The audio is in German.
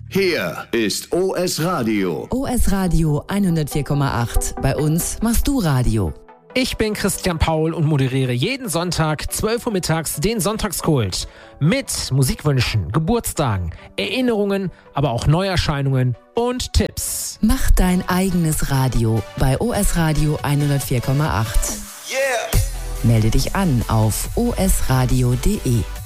Hier ist OS Radio. OS Radio 104,8. Bei uns machst du Radio. Ich bin Christian Paul und moderiere jeden Sonntag 12 Uhr mittags den Sonntagskult mit Musikwünschen, Geburtstagen, Erinnerungen, aber auch Neuerscheinungen und Tipps. Mach dein eigenes Radio bei OS Radio 104,8. Yeah! Melde dich an auf osradio.de.